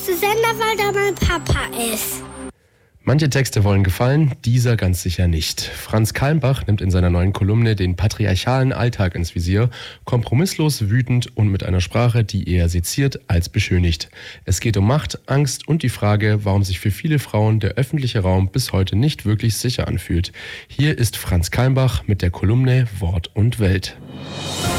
beste Sender, weil da mein Papa ist. Manche Texte wollen gefallen, dieser ganz sicher nicht. Franz Kalmbach nimmt in seiner neuen Kolumne den patriarchalen Alltag ins Visier, kompromisslos, wütend und mit einer Sprache, die eher seziert als beschönigt. Es geht um Macht, Angst und die Frage, warum sich für viele Frauen der öffentliche Raum bis heute nicht wirklich sicher anfühlt. Hier ist Franz Kalmbach mit der Kolumne Wort und Welt.